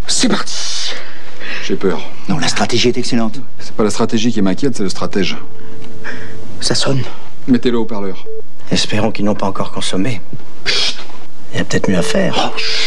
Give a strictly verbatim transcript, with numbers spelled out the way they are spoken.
C'est parti. J'ai peur. Non, la stratégie est excellente. C'est pas la stratégie qui m'inquiète, c'est le stratège. Ça sonne. Mettez-le au haut-parleur. Espérons qu'ils n'ont pas encore consommé. Il y a peut-être mieux à faire. Oh,